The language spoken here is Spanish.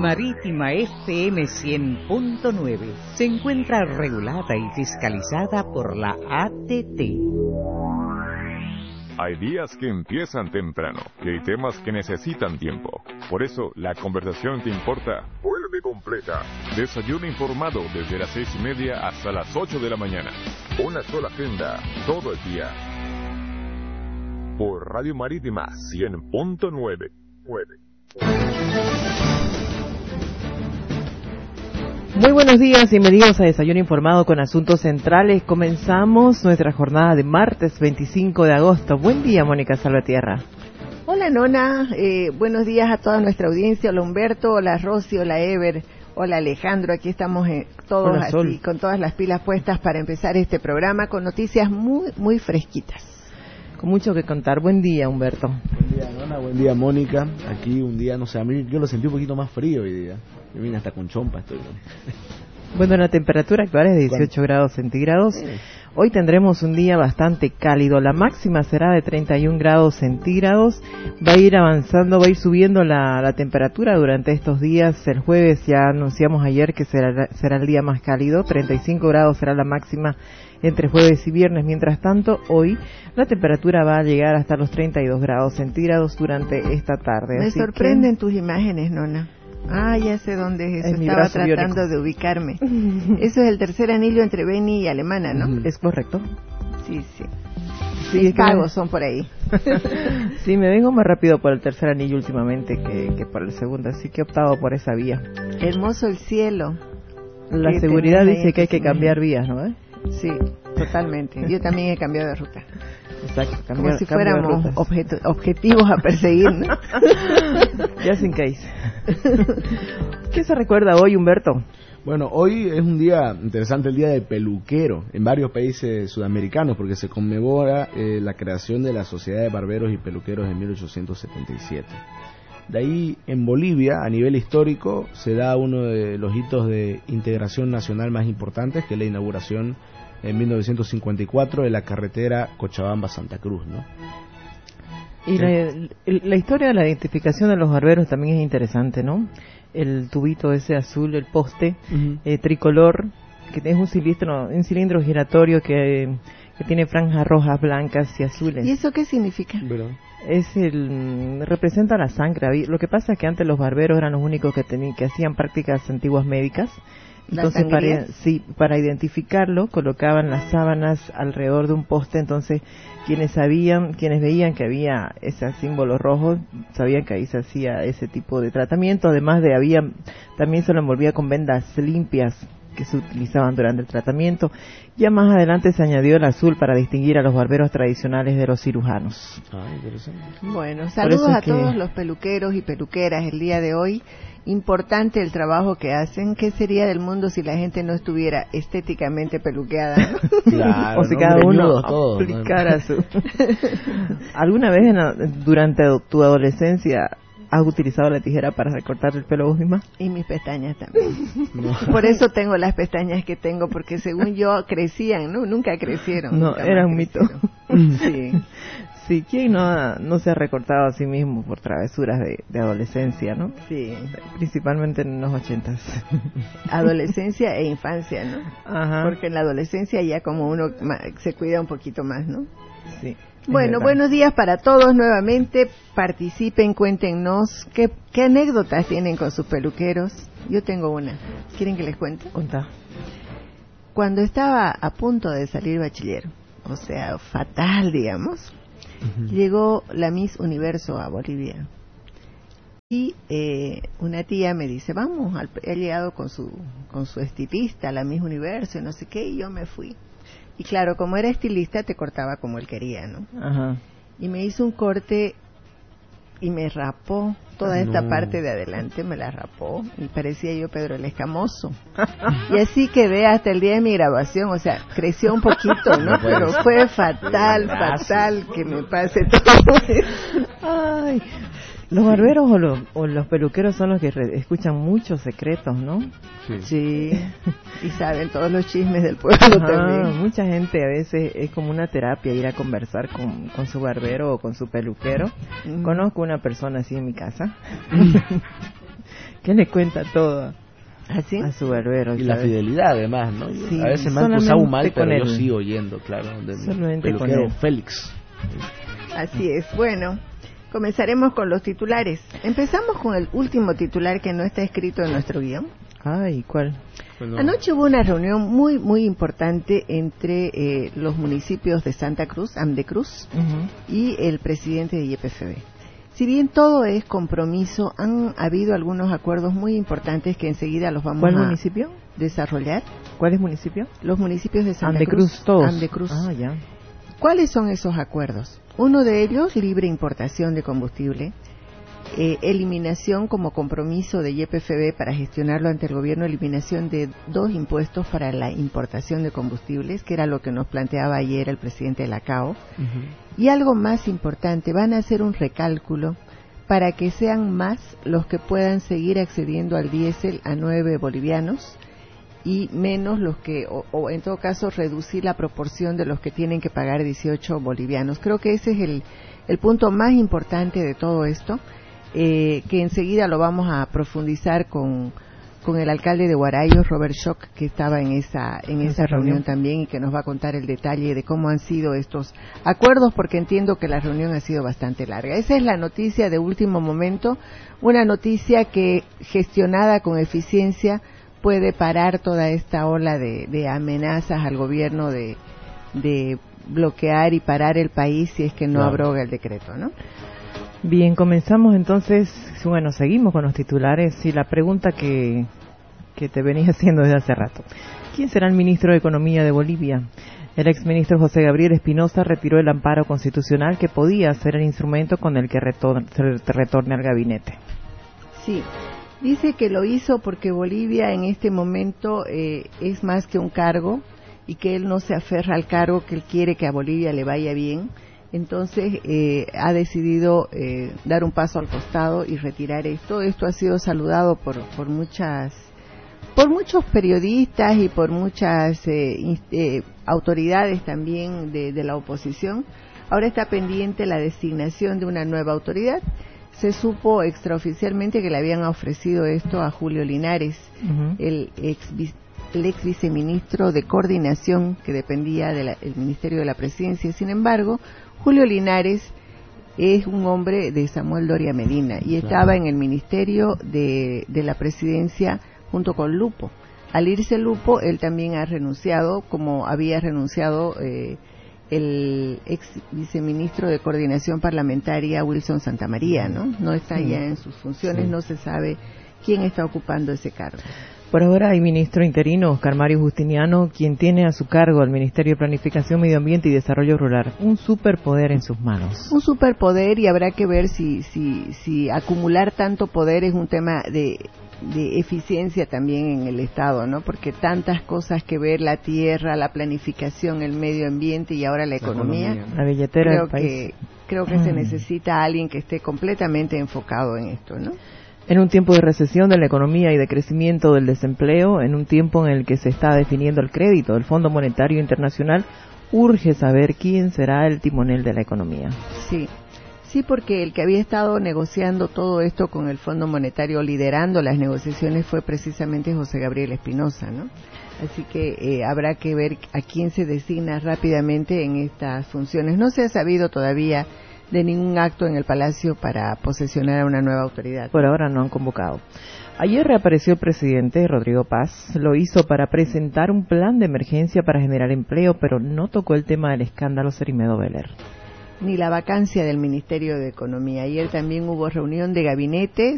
Marítima FM 100.9 se encuentra regulada y fiscalizada por la ATT. Hay días que empiezan temprano, que hay temas que necesitan tiempo. Por eso, la conversación que importa vuelve completa. Desayuno informado desde las 6:30 hasta las 8 de la mañana. Una sola agenda, todo el día. Por Radio Marítima 100.9. Muy buenos días, bienvenidos a Desayuno Informado con Asuntos Centrales. Comenzamos nuestra jornada de martes 25 de agosto. Buen día, Mónica Salvatierra. Hola, Nona. Buenos días a toda nuestra audiencia. Hola, Humberto. Hola, Rosy. Hola, Ever. Hola, Alejandro. Aquí estamos todos Hola, así, Sol, con todas las pilas puestas para empezar este programa con noticias muy fresquitas. Con mucho que contar. Buen día, Humberto. Buen día, Nona. Buen día, Mónica. Aquí un día, no sé, a mí yo lo sentí un poquito más frío hoy día. Yo vine hasta con chompa, estoy. Bueno, la temperatura actual es de 18 grados centígrados. Hoy tendremos un día bastante cálido. La máxima será de 31 grados centígrados. Va a ir avanzando, va a ir subiendo la temperatura durante estos días. El jueves ya anunciamos ayer que será el día más cálido. 35 grados será la máxima entre jueves y viernes. Mientras tanto, hoy la temperatura va a llegar hasta los 32 grados centígrados durante esta tarde. Me sorprenden tus imágenes, Nona. Ah, ya sé dónde es eso. Estaba tratando biónico de ubicarme. Eso es el tercer anillo entre Beni y Alemana, ¿no? Es correcto. Sí. Mis pagos son por ahí. Sí, me vengo más rápido por el tercer anillo últimamente que por el segundo, así que he optado por esa vía. Hermoso el cielo. La seguridad dice que hay que cambiar vías, ¿no? Sí, totalmente. Yo también he cambiado de ruta. Exacto, como si fuéramos objetivos a perseguir, ¿no? Just in case. ¿Qué se recuerda hoy, Humberto? Bueno, hoy es un día interesante, el día del peluquero en varios países sudamericanos, porque se conmemora la creación de la Sociedad de Barberos y Peluqueros en 1877. De ahí, en Bolivia, a nivel histórico, se da uno de los hitos de integración nacional más importantes, que es la inauguración en 1954 de la carretera Cochabamba-Santa Cruz, ¿no? Y la historia de la identificación de los barberos también es interesante, ¿no? El tubito ese azul, el poste tricolor, que es un cilindro giratorio que tiene franjas rojas, blancas y azules. ¿Y eso qué significa? Bueno, representa la sangre. Lo que pasa es que antes los barberos eran los únicos que hacían prácticas antiguas médicas. Entonces, para identificarlo, colocaban las sábanas alrededor de un poste. Entonces, quienes veían que había ese símbolo rojo, sabían que ahí se hacía ese tipo de tratamiento. Además también se lo envolvía con vendas limpias que se utilizaban durante el tratamiento. Ya más adelante se añadió el azul para distinguir a los barberos tradicionales de los cirujanos. Interesante. Bueno, saludos a todos los peluqueros y peluqueras el día de hoy. Importante el trabajo que hacen. ¿Qué sería del mundo si la gente no estuviera estéticamente peluqueada, ¿no? Claro, o si cada uno aplicara su... ¿Alguna vez durante tu adolescencia has utilizado la tijera para recortar el pelo vos misma? Y mis pestañas también. Por eso tengo las pestañas que tengo, porque según yo crecían, ¿no? Nunca crecieron. No, era un mito. Sí. Sí, ¿quién no se ha recortado a sí mismo por travesuras de adolescencia, no? Sí. Principalmente en los 80s. Adolescencia e infancia, ¿no? Ajá. Porque en la adolescencia ya como uno se cuida un poquito más, ¿no? Sí. Bueno, buenos días para todos nuevamente. Participen, cuéntenos qué anécdotas tienen con sus peluqueros. Yo tengo una. ¿Quieren que les cuente? Contá. Cuando estaba a punto de salir bachiller, o sea, fatal, digamos, llegó la Miss Universo a Bolivia. Y una tía me dice, vamos, he llegado con su estilista, la Miss Universo, y no sé qué, y yo me fui. Y claro, como era estilista, te cortaba como él quería, ¿no? Ajá. Y me hizo un corte y me rapó toda esta parte de adelante, me la rapó y parecía yo Pedro el Escamoso. Y así quedé hasta el día de mi graduación, o sea, creció un poquito, ¿no? Pero fue fatal que me pase todo eso. Ay, los barberos o los peluqueros son los que escuchan muchos secretos, ¿no? Sí. Y saben todos los chismes del pueblo también. Mucha gente a veces es como una terapia ir a conversar con su barbero o con su peluquero. Conozco una persona así en mi casa que le cuenta todo ¿Así? a su barbero. Y la fidelidad, además, ¿no? Sí, a veces me han acusado mal, pero yo él. sigo oyendo, claro, del Solamente peluquero con él. Félix. Así es. Bueno, comenzaremos con los titulares. Empezamos con el último titular que no está escrito en nuestro guión. Ay, ¿cuál? Bueno, Anoche hubo una reunión muy importante entre los municipios de Santa Cruz, Amdecruz, y el presidente de YPFB. Si bien todo es compromiso, han habido algunos acuerdos muy importantes que enseguida los vamos ¿Cuál a municipio? desarrollar. ¿Cuál es municipio? Los municipios de Santa Amdecruz, todos. Amdecruz. Ah, ya. ¿Cuáles son esos acuerdos? Uno de ellos, libre importación de combustible, eliminación como compromiso de YPFB para gestionarlo ante el gobierno, eliminación de 2 impuestos para la importación de combustibles, que era lo que nos planteaba ayer el presidente de la CAO. Y algo más importante, van a hacer un recálculo para que sean más los que puedan seguir accediendo al diésel a 9 bolivianos y menos los que, o en todo caso reducir la proporción de los que tienen que pagar 18 bolivianos. Creo que ese es el punto más importante de todo esto, que enseguida lo vamos a profundizar con el alcalde de Huarayo, Robert Schock, que estaba en esa reunión también y que nos va a contar el detalle de cómo han sido estos acuerdos, porque entiendo que la reunión ha sido bastante larga. Esa es la noticia de último momento, una noticia que gestionada con eficiencia puede parar toda esta ola de amenazas al gobierno de bloquear y parar el país si es que no abroga el decreto, ¿no? Bien, comenzamos entonces, bueno, seguimos con los titulares y la pregunta que te venía haciendo desde hace rato. ¿Quién será el ministro de Economía de Bolivia? El exministro José Gabriel Espinosa retiró el amparo constitucional que podía ser el instrumento con el que retorne al gabinete. Sí, dice que lo hizo porque Bolivia en este momento es más que un cargo y que él no se aferra al cargo, que él quiere que a Bolivia le vaya bien. Entonces ha decidido dar un paso al costado y retirar esto. Esto ha sido saludado por muchos periodistas y por muchas autoridades también de la oposición. Ahora está pendiente la designación de una nueva autoridad. Se supo extraoficialmente que le habían ofrecido esto a Julio Linares, el ex viceministro de Coordinación que dependía del Ministerio de la Presidencia. Sin embargo, Julio Linares es un hombre de Samuel Doria Medina y estaba en el Ministerio de la Presidencia junto con Lupo. Al irse Lupo, él también ha renunciado, como había renunciado el ex viceministro de Coordinación Parlamentaria, Wilson Santamaría, ¿no? No está ya en sus funciones, no se sabe quién está ocupando ese cargo. Por ahora hay ministro interino, Oscar Mario Justiniano, quien tiene a su cargo el Ministerio de Planificación, Medio Ambiente y Desarrollo Rural. Un superpoder en sus manos. Un superpoder, y habrá que ver si acumular tanto poder es un tema de eficiencia también en el Estado, ¿no? Porque tantas cosas que ver, la tierra, la planificación, el medio ambiente y ahora la economía. La billetera del país. Creo que se necesita a alguien que esté completamente enfocado en esto, ¿no? En un tiempo de recesión de la economía y de crecimiento del desempleo, en un tiempo en el que se está definiendo el crédito del Fondo Monetario Internacional, urge saber quién será el timonel de la economía. Sí, porque el que había estado negociando todo esto con el Fondo Monetario, liderando las negociaciones, fue precisamente José Gabriel Espinosa, ¿no? Así que habrá que ver a quién se designa rápidamente en estas funciones. No se ha sabido todavía de ningún acto en el Palacio para posesionar a una nueva autoridad. Por ahora no han convocado. Ayer reapareció el presidente Rodrigo Paz. Lo hizo para presentar un plan de emergencia para generar empleo, pero no tocó el tema del escándalo Cerimedo Veler. Ni la vacancia del Ministerio de Economía. Ayer también hubo reunión de gabinete